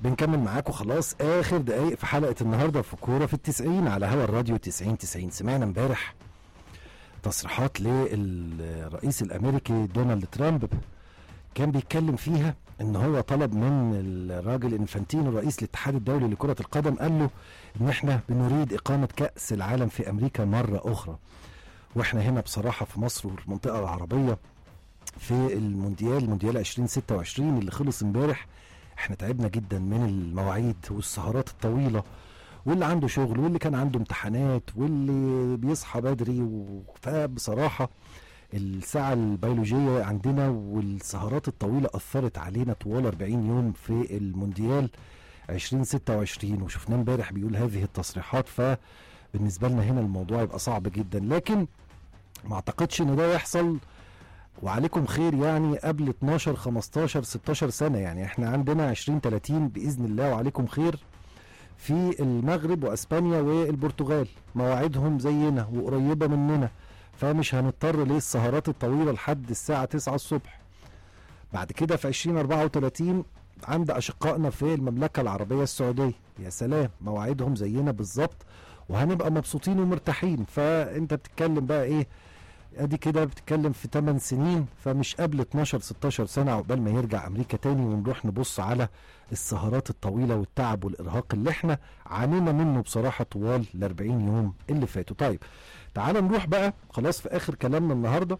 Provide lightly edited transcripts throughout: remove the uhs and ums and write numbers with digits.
بنكمل معاكم خلاص اخر دقايق في حلقة النهاردة في كورة في ال90 على هوا الراديو 90. سمعنا امبارح تصريحات للرئيس الامريكي دونالد ترامب، كان بيتكلم فيها ان هو طلب من الراجل انفانتينو رئيس الاتحاد الدولي لكرة القدم، قال له ان احنا بنريد اقامة كأس العالم في امريكا مرة اخرى. واحنا هنا بصراحة في مصر والمنطقة العربية في المونديال 2026 اللي خلص امبارح، احنا تعبنا جدا من المواعيد والسهرات الطويلة، واللي عنده شغل واللي كان عنده امتحانات واللي بيصحى بدري. فبصراحة الساعة البيولوجية عندنا والسهرات الطويلة أثرت علينا طوال 40 يوم في المونديال 2026، وشفناه امبارح بيقول هذه التصريحات. فبالنسبة لنا هنا الموضوع يبقى صعب جدا، لكن ما اعتقدش ان ده يحصل وعليكم خير يعني قبل 12 15 16 سنة. يعني احنا عندنا 2030 بإذن الله وعليكم خير في المغرب واسبانيا والبرتغال، مواعيدهم زينا وقريبة مننا، فمش هنضطر للسهرات الطويلة لحد الساعة 9 الصبح. بعد كده في 2034 عند أشقائنا في المملكة العربية السعودية، يا سلام مواعيدهم زينا بالظبط وهنبقى مبسوطين ومرتاحين. فانت بتتكلم بقى ايه، ادي كده بتتكلم في 8 سنين، فمش قبل 12 16 سنة عقبال ما يرجع امريكا تاني ونروح نبص على السهرات الطويلة والتعب والارهاق اللي احنا عانينا منه بصراحة طوال ال40 يوم اللي فاتوا. طيب تعال نروح بقى خلاص في اخر كلامنا النهاردة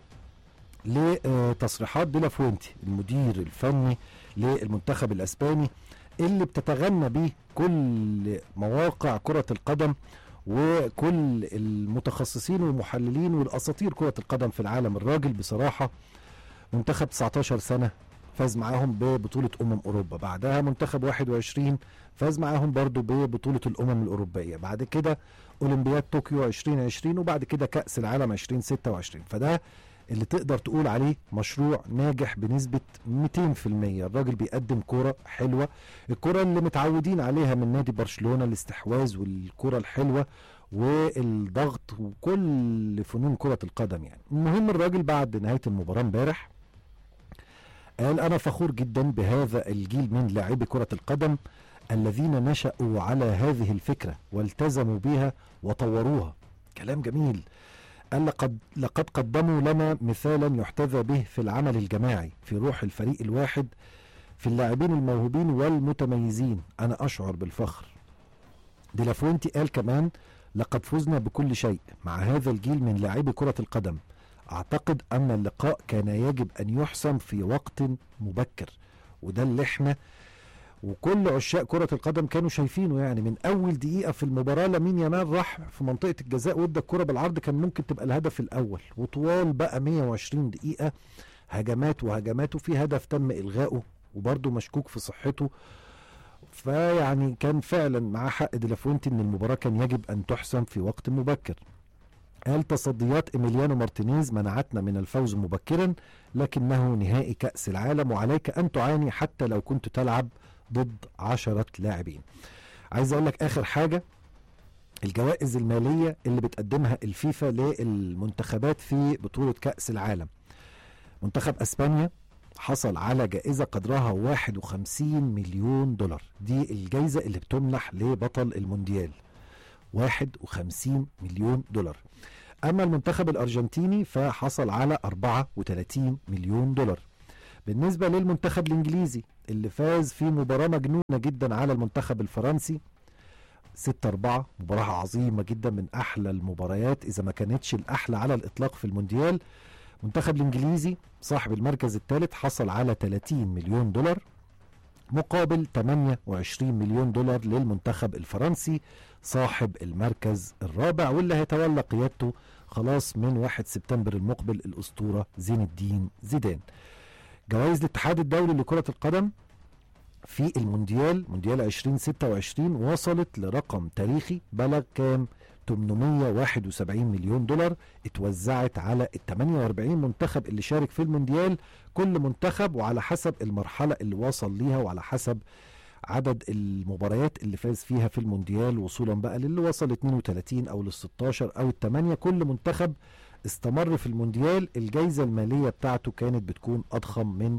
لتصريحات ديلا فوينتي المدير الفني للمنتخب الاسباني، اللي بتتغنى به كل مواقع كرة القدم وكل المتخصصين والمحللين والاساطير كرة القدم في العالم. الراجل بصراحة منتخب 19 سنة فاز معاهم ببطولة اوروبا، بعدها منتخب 21 فاز معاهم برضو ببطولة الامم الاوروبية، بعد كده اولمبياد طوكيو 2020، وبعد كده كأس العالم 2026. فده اللي تقدر تقول عليه مشروع ناجح بنسبة 200%. الراجل بيقدم كرة حلوة، الكرة اللي متعودين عليها من نادي برشلونة، الاستحواذ والكرة الحلوة والضغط وكل فنون كرة القدم. يعني المهم الراجل بعد نهاية المباراة امبارح قال أنا فخور جدا بهذا الجيل من لاعبي كرة القدم الذين نشأوا على هذه الفكرة والتزموا بها وطوروها. كلام جميل. قال لقد قدموا لنا مثالا يحتذى به في العمل الجماعي، في روح الفريق الواحد، في اللاعبين الموهوبين والمتميزين. أنا أشعر بالفخر. ديلا فوينتي قال كمان لقد فزنا بكل شيء مع هذا الجيل من لاعبي كرة القدم. أعتقد أن اللقاء كان يجب أن يحسم في وقت مبكر، وده اللي احنا وكل عشاق كرة القدم كانوا شايفينه. يعني من أول دقيقة في المباراة لامين يامال راح في منطقة الجزاء وادى الكرة بالعرض، كان ممكن تبقى الهدف الأول، وطوال بقى 120 دقيقة هجمات وهجمات، وفي هدف تم إلغائه وبرضه مشكوك في صحته. فيعني كان فعلا مع حق ديلا فوينتي إن المباراة كان يجب أن تحسم في وقت مبكر. قال تصديات إيميليانو مارتينيز منعتنا من الفوز مبكرا، لكنه نهائي كأس العالم وعليك أن تعاني حتى لو كنت تلعب ضد 10 لاعبين. عايز اقول لك اخر حاجة، الجوائز المالية اللي بتقدمها الفيفا للمنتخبات في بطولة كأس العالم. منتخب اسبانيا حصل على جائزة قدرها 51 مليون دولار، دي الجائزة اللي بتمنح لبطل المونديال، 51 مليون دولار. اما المنتخب الارجنتيني فحصل على 34 مليون دولار. بالنسبة للمنتخب الانجليزي اللي فاز في مباراة مجنونة جدا على المنتخب الفرنسي 6-4، مباراة عظيمة جدا من احلى المباريات اذا ما كانتش الاحلى على الاطلاق في المونديال. المنتخب الانجليزي صاحب المركز الثالث حصل على 30 مليون دولار مقابل 28 مليون دولار للمنتخب الفرنسي صاحب المركز الرابع، واللي هيتولى قيادته خلاص من 1 سبتمبر المقبل الاسطورة زين الدين زيدان. جوائز الاتحاد الدولي لكرة القدم في مونديال 2026 وصلت لرقم تاريخي بلغ كام 871 مليون دولار، اتوزعت على ال 48 منتخب اللي شارك في المونديال، كل منتخب وعلى حسب المرحلة اللي وصل ليها وعلى حسب عدد المباريات اللي فاز فيها في المونديال، وصولا بقى للي وصل 32 او لل16 او ال8. كل منتخب استمر في المونديال الجائزة المالية بتاعته كانت بتكون أضخم من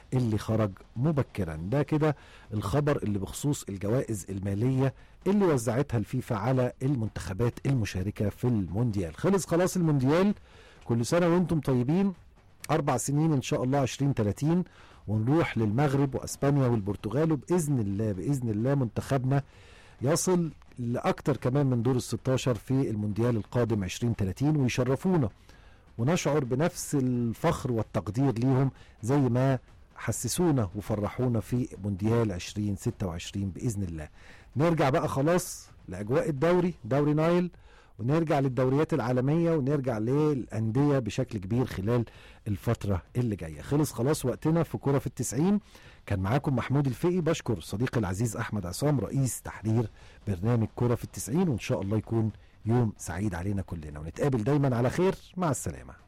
اللي خرج مبكرا. ده كده الخبر اللي بخصوص الجوائز المالية اللي وزعتها الفيفا على المنتخبات المشاركة في المونديال. خلص خلاص المونديال، كل سنة وانتم طيبين. 4 سنين ان شاء الله 2030 ونروح للمغرب واسبانيا والبرتغال، وباذن الله باذن الله منتخبنا يصل لاكتر كمان من دور ال16 في المونديال القادم 2030 ويشرفونا، ونشعر بنفس الفخر والتقدير ليهم زي ما حسسونا وفرحونا في مونديال 2026 بإذن الله. نرجع بقى خلاص لأجواء الدوري، دوري نايل، ونرجع للدوريات العالمية، ونرجع للأندية بشكل كبير خلال الفترة اللي جاية. خلص خلاص وقتنا في كرة في ال90. كان معاكم محمود الفقي، بشكر صديقي العزيز أحمد عصام رئيس تحرير برنامج كرة في ال90، وإن شاء الله يكون يوم سعيد علينا كلنا، ونتقابل دايما على خير. مع السلامة.